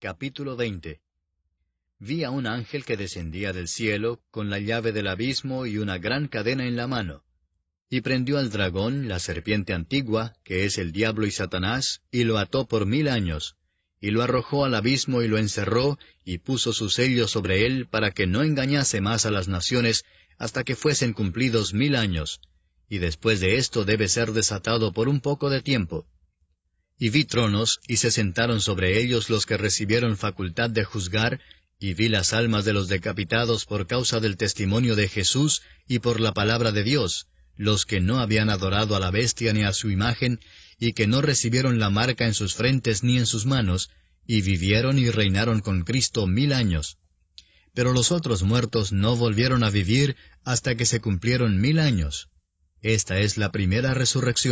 Capítulo 20. Vi a un ángel que descendía del cielo, con la llave del abismo y una gran cadena en la mano. Y prendió al dragón, la serpiente antigua, que es el diablo y Satanás, y lo ató por 1000 años. Y lo arrojó al abismo y lo encerró, y puso su sello sobre él, para que no engañase más a las naciones, hasta que fuesen cumplidos 1000 años. Y después de esto debe ser desatado por un poco de tiempo. Y vi tronos, y se sentaron sobre ellos los que recibieron facultad de juzgar, y vi las almas de los decapitados por causa del testimonio de Jesús y por la palabra de Dios, los que no habían adorado a la bestia ni a su imagen, y que no recibieron la marca en sus frentes ni en sus manos, y vivieron y reinaron con Cristo 1000 años. Pero los otros muertos no volvieron a vivir hasta que se cumplieron 1000 años. Esta es la primera resurrección.